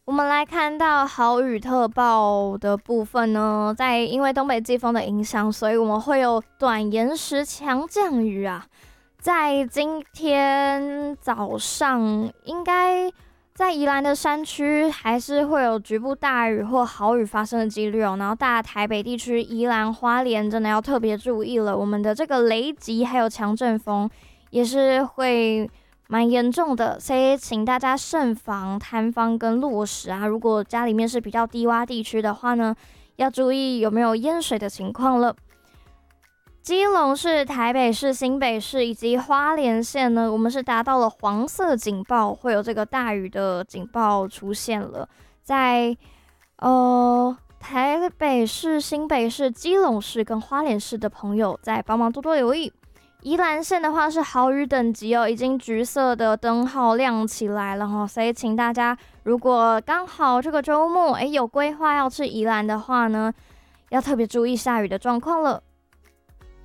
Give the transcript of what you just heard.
我们来看到豪雨特报的部分呢，因为东北季风的影响，所以我们会有短延时强降雨啊。在今天早上，应该在宜兰的山区还是会有局部大雨或豪雨发生的几率哦。然后大台北地区、宜兰花莲真的要特别注意了，我们的这个雷击还有强阵风也是会蛮严重的，所以请大家慎防塌方跟落石啊。如果家里面是比较低洼地区的话呢，要注意有没有淹水的情况了。基隆市、台北市、新北市以及花莲县呢，我们是达到了黄色警报，会有这个大雨的警报出现了。在台北市、新北市、基隆市跟花莲市的朋友，再帮忙多多留意。宜兰县的话是豪雨等级哦，已经橘色的灯号亮起来了哈，所以请大家如果刚好这个周末有规划要去宜兰的话呢，要特别注意下雨的状况了。